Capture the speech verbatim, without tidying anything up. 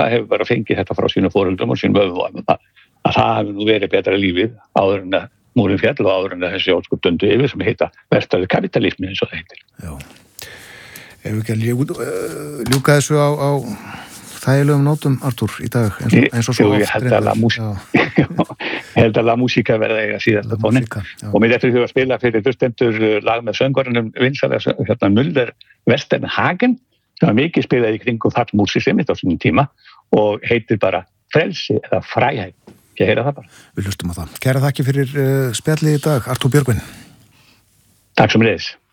það hefur bara fengið þetta frá sínum foreldrum og sínum öfum að, að það hefur nú verið betra lífið áður en að múrin fjall og áður en að þessi óskup döndu yfir sem heita verstaði kapitalismi eins og það heitir. Já. Ef við ekki að ljúka, ljúka þessu á, á þægilegum nótum, Artúr, í dag eins og, eins og svo oft. Ég held að la músíka held að la músíka verða eiga síðasta tónin og mér eftir því að spila fyrir hlustendur lag með söngvarunum vinsalega hérna Mulder Westernhagen sem var mikið spilað í kringum þarfmúsisemitt á sínum tíma og heitir bara frelsi eða fræheit. Ég heyra það bara. Við hlustum á það. Kæra þakki fyrir uh, spjallið í dag, Artúr Björgvin. Takk sem leiðis.